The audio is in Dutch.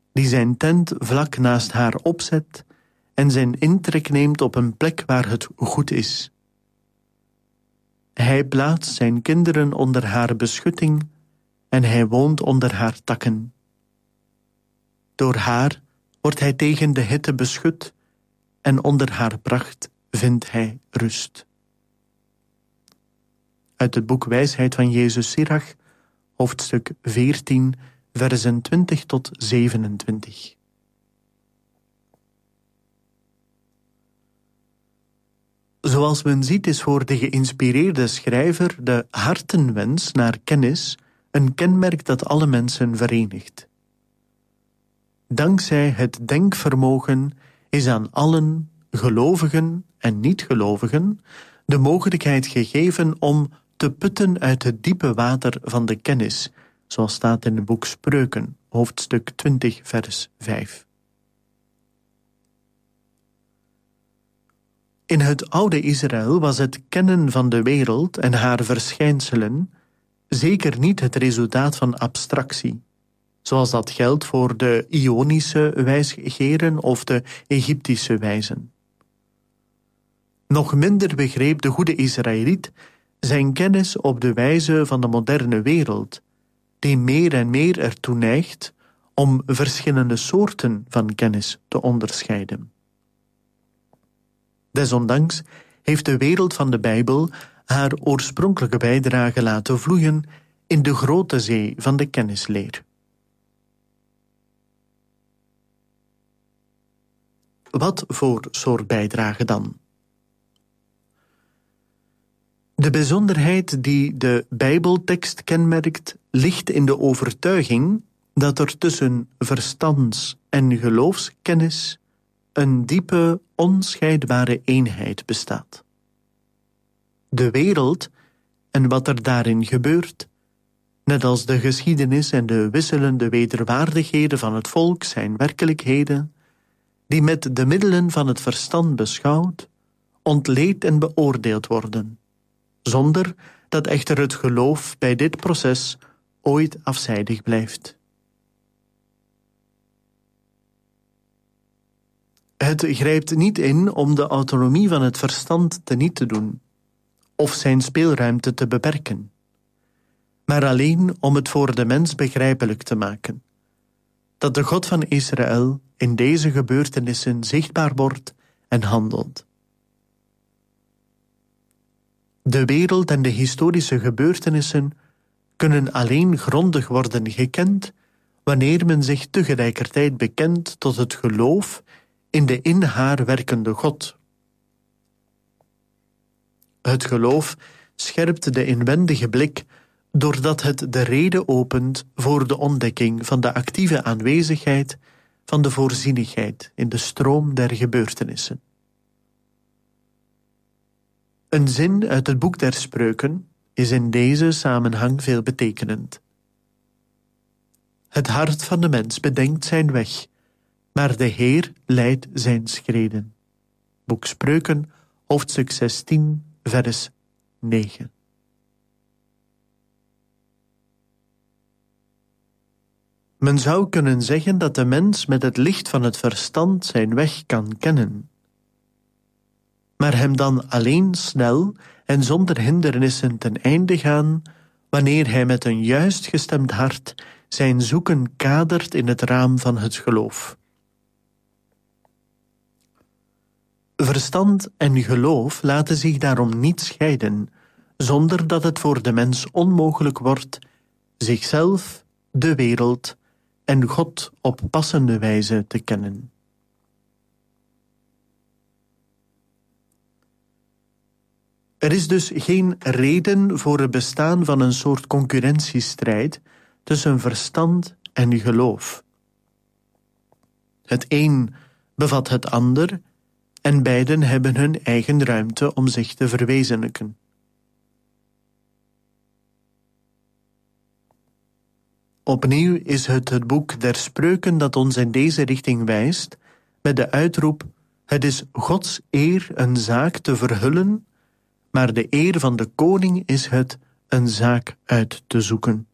die zijn tent vlak naast haar opzet en zijn intrek neemt op een plek waar het goed is. Hij plaatst zijn kinderen onder haar beschutting en hij woont onder haar takken. Door haar wordt hij tegen de hitte beschut en onder haar pracht vindt hij rust. Uit het boek Wijsheid van Jezus Sirach, hoofdstuk 14, versen 20 tot 27. Zoals men ziet is voor de geïnspireerde schrijver de hartenwens naar kennis een kenmerk dat alle mensen verenigt. Dankzij het denkvermogen is aan allen, gelovigen en niet-gelovigen, de mogelijkheid gegeven om te putten uit het diepe water van de kennis, zoals staat in het boek Spreuken, hoofdstuk 20, vers 5. In het oude Israël was het kennen van de wereld en haar verschijnselen zeker niet het resultaat van abstractie, zoals dat geldt voor de Ionische wijsgeren of de Egyptische wijzen. Nog minder begreep de goede Israëliet zijn kennis op de wijze van de moderne wereld, die meer en meer ertoe neigt om verschillende soorten van kennis te onderscheiden. Desondanks heeft de wereld van de Bijbel haar oorspronkelijke bijdrage laten vloeien in de grote zee van de kennisleer. Wat voor soort bijdrage dan? De bijzonderheid die de Bijbeltekst kenmerkt, ligt in de overtuiging dat er tussen verstands- en geloofskennis een diepe, onscheidbare eenheid bestaat. De wereld en wat er daarin gebeurt, net als de geschiedenis en de wisselende wederwaardigheden van het volk, zijn werkelijkheden die met de middelen van het verstand beschouwd, ontleed en beoordeeld worden, zonder dat echter het geloof bij dit proces ooit afzijdig blijft. Het grijpt niet in om de autonomie van het verstand teniet te doen, of zijn speelruimte te beperken, maar alleen om het voor de mens begrijpelijk te maken, dat de God van Israël in deze gebeurtenissen zichtbaar wordt en handelt. De wereld en de historische gebeurtenissen kunnen alleen grondig worden gekend wanneer men zich tegelijkertijd bekent tot het geloof in de in haar werkende God. Het geloof scherpt de inwendige blik doordat het de reden opent voor de ontdekking van de actieve aanwezigheid van de voorzienigheid in de stroom der gebeurtenissen. Een zin uit het boek der Spreuken is in deze samenhang veelbetekenend. Het hart van de mens bedenkt zijn weg, maar de Heer leidt zijn schreden. Boek Spreuken, hoofdstuk 16, vers 9. Men zou kunnen zeggen dat de mens met het licht van het verstand zijn weg kan kennen, maar hem dan alleen snel en zonder hindernissen ten einde gaan wanneer hij met een juist gestemd hart zijn zoeken kadert in het raam van het geloof. Verstand en geloof laten zich daarom niet scheiden, zonder dat het voor de mens onmogelijk wordt zichzelf, de wereld en God op passende wijze te kennen. Er is dus geen reden voor het bestaan van een soort concurrentiestrijd tussen verstand en geloof. Het een bevat het ander en beiden hebben hun eigen ruimte om zich te verwezenlijken. Opnieuw is het boek der Spreuken dat ons in deze richting wijst, met de uitroep: het is Gods eer een zaak te verhullen, maar de eer van de koning is het een zaak uit te zoeken.